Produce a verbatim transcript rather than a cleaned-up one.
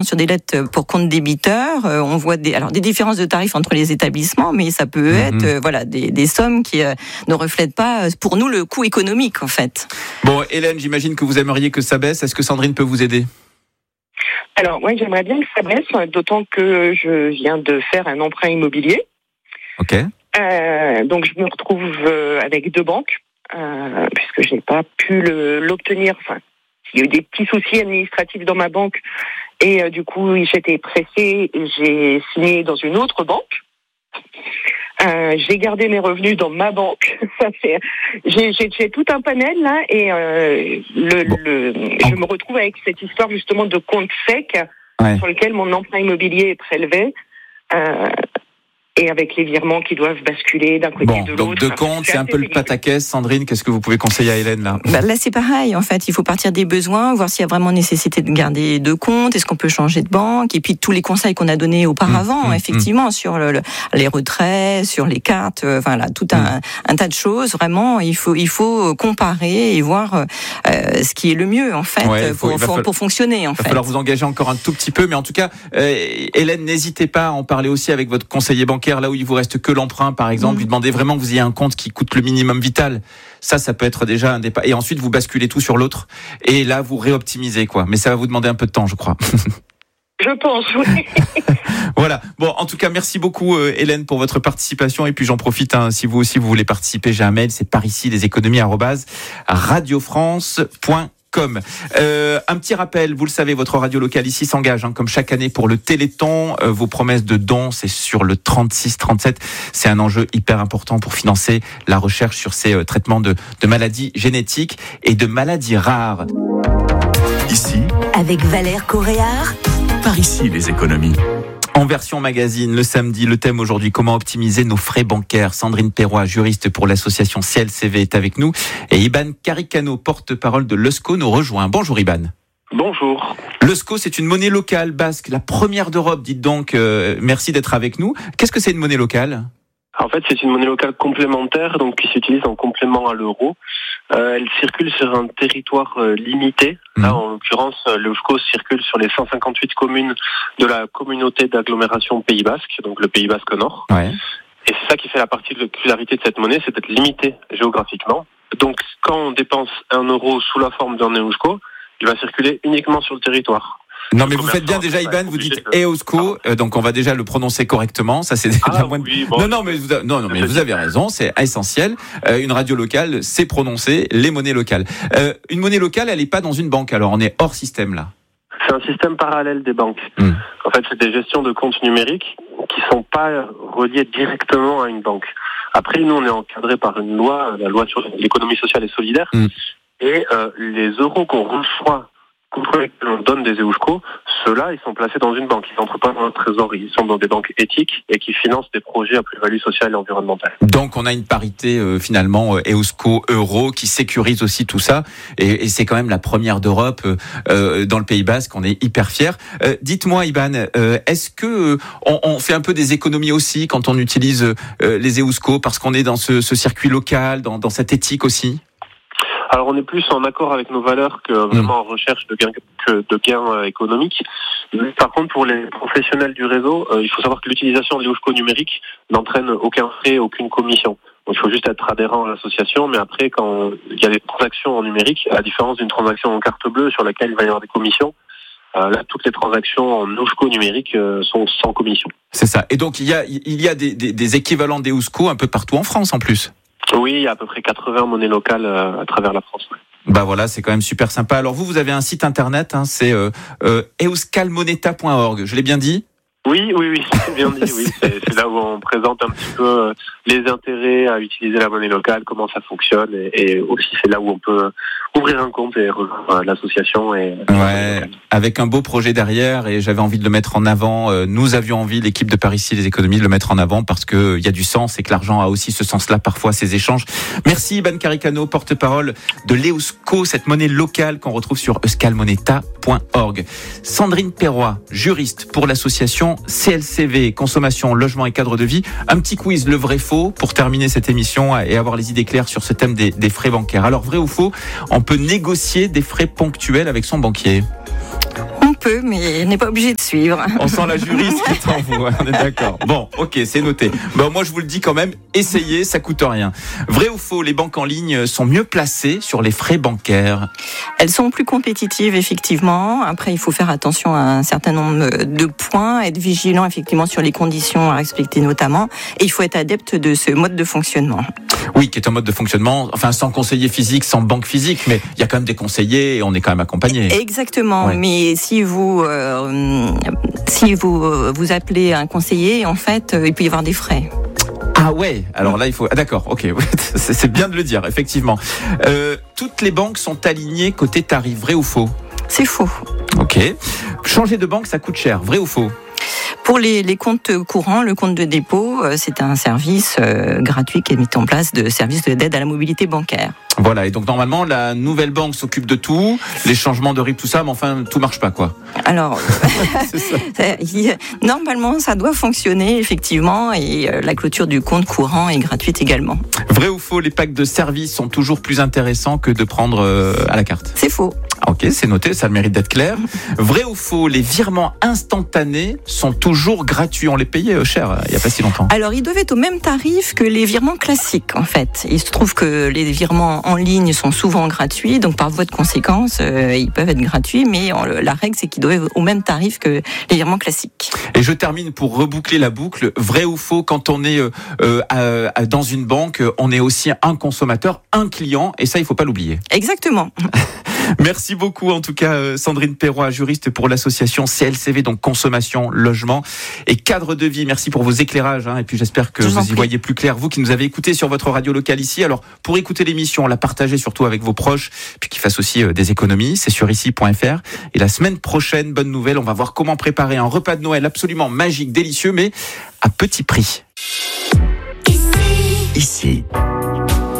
sur des lettres pour compte débiteur, euh, on voit des, alors des différences de tarifs entre les établissements, mais ça peut mmh. être euh, voilà des, des sommes qui euh, ne reflètent pas pour nous le coût économique en fait. Bon, Hélène, j'imagine que vous aimeriez que ça baisse. Est-ce que Sandrine peut vous aider ? Alors, moi, j'aimerais bien que ça baisse, d'autant que je viens de faire un emprunt immobilier. Ok. Euh, donc, je me retrouve euh, avec deux banques, euh, puisque je n'ai pas pu le, l'obtenir. Enfin, il y a eu des petits soucis administratifs dans ma banque, et euh, du coup, j'étais pressée, et j'ai signé dans une autre banque. Euh, j'ai gardé mes revenus dans ma banque. Ça fait, j'ai, j'ai, j'ai tout un panel là, et euh, le, bon. le, je me retrouve avec cette histoire justement de compte sec ouais. sur lequel mon emprunt immobilier est prélevé. Euh, Et avec les virements qui doivent basculer d'un côté bon, de l'autre. Donc deux comptes, c'est, c'est un peu pénible. Le pataquès. Sandrine, qu'est-ce que vous pouvez conseiller à Hélène là ? Bah, là c'est pareil, en fait, il faut partir des besoins, voir s'il y a vraiment nécessité de garder deux comptes, est-ce qu'on peut changer de banque, et puis tous les conseils qu'on a donnés auparavant, mmh, effectivement, mmh. sur le, le, les retraits, sur les cartes, euh, enfin là, tout un, mmh. un tas de choses. Vraiment, il faut il faut comparer et voir euh, ce qui est le mieux en fait ouais, faut, pour, falloir, pour fonctionner en fait. Il va falloir vous engager encore un tout petit peu, mais en tout cas, euh, Hélène, n'hésitez pas à en parler aussi avec votre conseiller bancaire. Là où il vous reste que l'emprunt, par exemple, mmh. lui demandez vraiment que vous ayez un compte qui coûte le minimum vital. Ça, ça peut être déjà un départ. Et ensuite, vous basculez tout sur l'autre. Et là, vous réoptimisez, quoi. Mais ça va vous demander un peu de temps, je crois. Je pense, oui. Voilà. Bon, en tout cas, merci beaucoup, euh, Hélène, pour votre participation. Et puis, j'en profite, hein, si vous aussi, vous voulez participer, j'ai un mail, c'est par ici, les économies, arrobase, radiofrance point com. Comme euh, un petit rappel, vous le savez, votre radio locale ici s'engage, hein, comme chaque année pour le Téléthon. Euh, vos promesses de dons, c'est sur le trente-six trente-sept. C'est un enjeu hyper important pour financer la recherche sur ces euh, traitements de, de maladies génétiques et de maladies rares. Ici, avec Valère Coréard, par ici les économies. En version magazine, le samedi, le thème aujourd'hui, comment optimiser nos frais bancaires. Sandrine Perrois, juriste pour l'association C L C V, est avec nous. Et Iban Caricano, porte-parole de l'Eusco, nous rejoint. Bonjour Iban. Bonjour. L'Eusco, c'est une monnaie locale basque, la première d'Europe, dites donc. Euh, merci d'être avec nous. Qu'est-ce que c'est une monnaie locale ? En fait, c'est une monnaie locale complémentaire, donc qui s'utilise en complément à l'euro. Euh, elle circule sur un territoire euh, limité. Là, mmh. en l'occurrence, l'Eusco circule sur les cent cinquante-huit communes de la communauté d'agglomération Pays Basque, donc le Pays Basque Nord. Ouais. Et c'est ça qui fait la particularité de cette monnaie, c'est d'être limité géographiquement. Donc, quand on dépense un euro sous la forme d'un Eusco, il va circuler uniquement sur le territoire. Non, mais vous faites bien déjà, Iban, vous dites de... Eusco, euh, donc on va déjà le prononcer correctement. Ça, c'est déjà ah, moins... oui, bon, non, non, mais vous, a... non, non, mais vous avez raison, c'est essentiel. Euh, une radio locale, c'est prononcer les monnaies locales. Euh, une monnaie locale, elle n'est pas dans une banque, alors on est hors système là. C'est un système parallèle des banques. Mmh. En fait, c'est des gestions de comptes numériques qui sont pas reliées directement à une banque. Après, nous, on est encadré par une loi, la loi sur l'économie sociale et solidaire, mmh. et euh, les euros qu'on reçoit contre lesquels on donne des Eusco, ceux-là, ils sont placés dans une banque. Ils n'entrent pas dans un trésor. Ils sont dans des banques éthiques et qui financent des projets à plus-value sociale et environnementale. Donc, on a une parité, euh, finalement, euh, Eusco-Euro qui sécurise aussi tout ça. Et, et c'est quand même la première d'Europe euh, dans le Pays Basque. On est hyper fiers. Euh, dites-moi, Iban, euh, est-ce que euh, on, on fait un peu des économies aussi quand on utilise euh, les Eusco parce qu'on est dans ce, ce circuit local, dans, dans cette éthique aussi ? Alors on est plus en accord avec nos valeurs que vraiment en recherche de gains, que de gains euh, économiques. Par contre, pour les professionnels du réseau, euh, il faut savoir que l'utilisation de l'Eusco numérique n'entraîne aucun frais, aucune commission. Donc il faut juste être adhérent à l'association, mais après, quand il y a des transactions en numérique, à la différence d'une transaction en carte bleue sur laquelle il va y avoir des commissions, euh, là, toutes les transactions en Eusco numérique euh, sont sans commission. C'est ça. Et donc, il y a, il y a des, des, des équivalents d'Eusco un peu partout en France en plus. Oui, il y a à peu près quatre-vingts monnaies locales euh, à travers la France. Ouais. Bah voilà, c'est quand même super sympa. Alors vous, vous avez un site internet, hein, c'est euh, euh, euskalmoneta point org. Je l'ai bien dit ? Oui, oui, oui, c'est bien dit. Oui, c'est, c'est là où on présente un petit peu les intérêts à utiliser la monnaie locale, comment ça fonctionne, et, et aussi c'est là où on peut ouvrir un compte et rejoindre l'association. Et ouais, avec un beau projet derrière, et j'avais envie de le mettre en avant. Nous avions envie, l'équipe de Par ici les économies, de le mettre en avant parce que il y a du sens et que l'argent a aussi ce sens-là parfois, ces échanges. Merci Iban Caricano, porte-parole de l'Eusco, cette monnaie locale qu'on retrouve sur euskalmoneta point org. Sandrine Perrois, juriste pour l'association C L C V, consommation, logement et cadre de vie. Un petit quiz, le vrai faux, pour terminer cette émission et avoir les idées claires sur ce thème des, des frais bancaires. Alors, vrai ou faux, on peut négocier des frais ponctuels avec son banquier ? On peut. peu, mais on n'est pas obligé de suivre. On sent la juriste qui est en vous, on est d'accord. Bon, ok, c'est noté. Bon, moi, je vous le dis quand même, essayez, ça coûte rien. Vrai ou faux, les banques en ligne sont mieux placées sur les frais bancaires? Elles sont plus compétitives, effectivement. Après, il faut faire attention à un certain nombre de points, être vigilant, effectivement, sur les conditions à respecter notamment. Et il faut être adepte de ce mode de fonctionnement. Oui, qui est un mode de fonctionnement, enfin, sans conseiller physique, sans banque physique, mais il y a quand même des conseillers et on est quand même accompagné. Exactement, Ouais. mais si vous euh, si vous euh, vous appelez un conseiller, en fait, euh, il peut y avoir des frais. Ah ouais, alors là il faut... Ah d'accord, ok, c'est c'est bien de le dire, effectivement. Euh, toutes les banques sont alignées côté tarif, vrai ou faux? C'est faux. Ok. Changer de banque, ça coûte cher, vrai ou faux? Pour les, les comptes courants, le compte de dépôt, euh, c'est un service euh, gratuit qui est mis en place de services d'aide à la mobilité bancaire. Voilà, et donc normalement la nouvelle banque s'occupe de tout, les changements de R I B, tout ça, mais enfin tout marche pas quoi. Alors, C'est ça. il- normalement, ça doit fonctionner effectivement, et euh, la clôture du compte courant est gratuite également. Vrai ou faux, les packs de services sont toujours plus intéressants que de prendre euh, à la carte? C'est faux. Ok, c'est noté, ça a le mérite d'être clair. Vrai ou faux, les virements instantanés sont toujours gratuits? On les payait euh, cher euh, il y a pas si longtemps. Alors, ils doivent être au même tarif que les virements classiques, en fait. Il se trouve que les virements en ligne sont souvent gratuits, donc par voie de conséquence, euh, ils peuvent être gratuits, mais en- la règle, c'est qu'ils doivent être au même tarif que les virements classiques. Et je termine pour reboucler la boucle. Vrai ou faux, quand on est euh, euh, à- à- dans une banque, on est aussi un consommateur, un client, et ça, il faut pas l'oublier. Exactement. Merci beaucoup, en tout cas, euh, Sandrine Perroy, juriste pour l'association C L C V, donc consommation, logement et cadre de vie. Merci pour vos éclairages, hein, et puis j'espère que Je vous en vous y prie. voyez plus clair, vous qui nous avez écoutés sur votre radio locale ici. Alors, pour écouter l'émission, la partager surtout avec vos proches, puis qu'ils fassent aussi euh, des économies. C'est sur ici point F R. Et la semaine prochaine, bonne nouvelle, on va voir comment préparer un repas de Noël absolument magique, délicieux, mais à petit prix. Ici,